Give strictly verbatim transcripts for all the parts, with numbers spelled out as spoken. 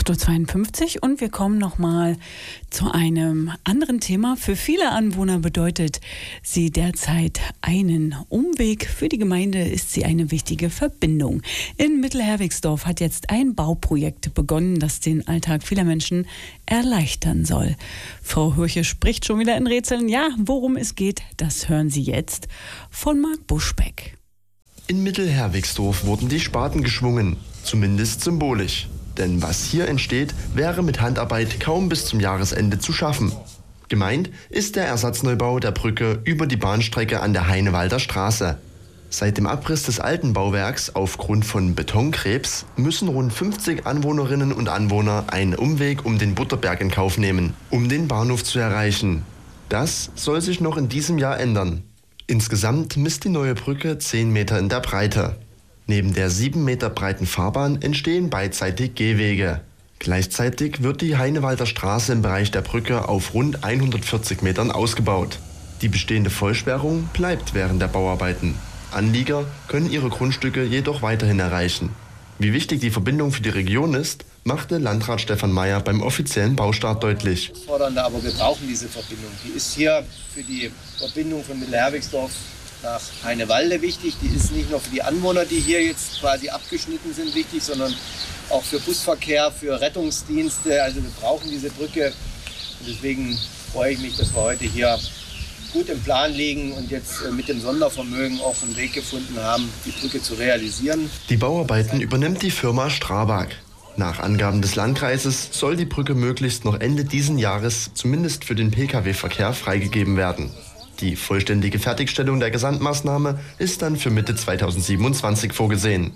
acht Uhr zweiundfünfzig und wir kommen nochmal zu einem anderen Thema. Für viele Anwohner bedeutet sie derzeit einen Umweg. Für die Gemeinde ist sie eine wichtige Verbindung. In Mittelherwigsdorf hat jetzt ein Bauprojekt begonnen, das den Alltag vieler Menschen erleichtern soll. Frau Hürche spricht schon wieder in Rätseln. Ja, worum es geht, das hören Sie jetzt von Marc Buschbeck. In Mittelherwigsdorf wurden die Spaten geschwungen, zumindest symbolisch. Denn was hier entsteht, wäre mit Handarbeit kaum bis zum Jahresende zu schaffen. Gemeint ist der Ersatzneubau der Brücke über die Bahnstrecke an der Heinewalder Straße. Seit dem Abriss des alten Bauwerks aufgrund von Betonkrebs müssen rund fünfzig Anwohnerinnen und Anwohner einen Umweg um den Butterberg in Kauf nehmen, um den Bahnhof zu erreichen. Das soll sich noch in diesem Jahr ändern. Insgesamt misst die neue Brücke zehn Meter in der Breite. Neben der sieben Meter breiten Fahrbahn entstehen beidseitig Gehwege. Gleichzeitig wird die Heinewalder Straße im Bereich der Brücke auf rund hundertvierzig Metern ausgebaut. Die bestehende Vollsperrung bleibt während der Bauarbeiten. Anlieger können ihre Grundstücke jedoch weiterhin erreichen. Wie wichtig die Verbindung für die Region ist, machte Landrat Stefan Mayer beim offiziellen Baustart deutlich. Aber wir brauchen diese Verbindung. Die ist hier für die Verbindung von Mittelherwigsdorf nach Heinewalde wichtig. Die ist nicht nur für die Anwohner, die hier jetzt quasi abgeschnitten sind, wichtig, sondern auch für Busverkehr, für Rettungsdienste. Also wir brauchen diese Brücke. Und deswegen freue ich mich, dass wir heute hier gut im Plan liegen und jetzt mit dem Sondervermögen auch einen Weg gefunden haben, die Brücke zu realisieren. Die Bauarbeiten übernimmt die Firma Strabag. Nach Angaben des Landkreises soll die Brücke möglichst noch Ende diesen Jahres zumindest für den Pkw-Verkehr freigegeben werden. Die vollständige Fertigstellung der Gesamtmaßnahme ist dann für Mitte zweitausendsiebenundzwanzig vorgesehen.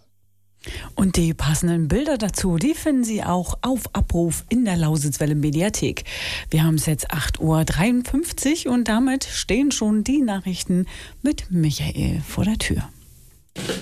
Und die passenden Bilder dazu, die finden Sie auch auf Abruf in der Lausitzwelle Mediathek. Wir haben es jetzt acht Uhr dreiundfünfzig und damit stehen schon die Nachrichten mit Michael vor der Tür.